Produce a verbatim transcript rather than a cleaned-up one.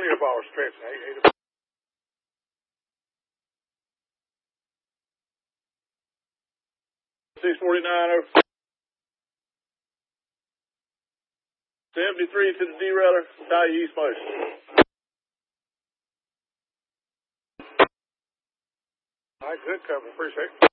clear ball stretch. eight, eight. six forty-nine over. seventy-three to the derailer. Value east motion. All right, good cover. Appreciate it.